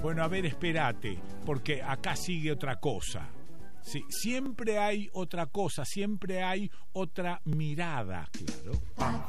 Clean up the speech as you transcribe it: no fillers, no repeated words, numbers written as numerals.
Bueno, a ver, espérate, porque acá sigue otra cosa. Sí, siempre hay otra cosa, siempre hay otra mirada, claro.